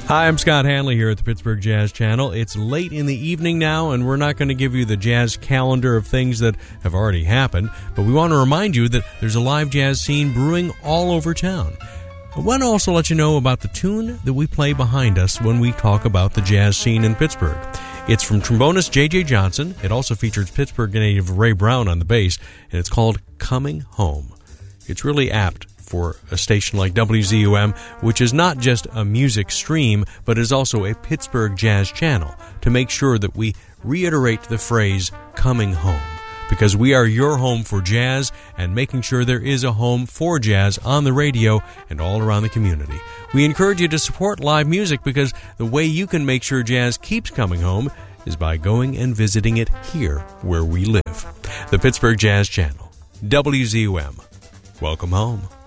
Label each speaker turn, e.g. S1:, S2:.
S1: Hi, I'm Scott Hanley here at the Pittsburgh Jazz Channel. It's late in the evening now, and we're not going to give you the jazz calendar of things that have already happened, but we want to remind you that there's a live jazz scene brewing all over town. I want to also let you know about the tune that we play behind us when we talk about the jazz scene in Pittsburgh. It's from trombonist J.J. Johnson. It also features Pittsburgh native Ray Brown on the bass, and it's called Coming Home. It's really apt for a station like WZUM, which is not just a music stream, but is also a Pittsburgh jazz channel, to make sure that we reiterate the phrase, coming home, because we are your home for jazz and making sure there is a home for jazz on the radio and all around the community. We encourage you to support live music because the way you can make sure jazz keeps coming home is by going and visiting it here where we live. The Pittsburgh Jazz Channel, WZUM. Welcome home.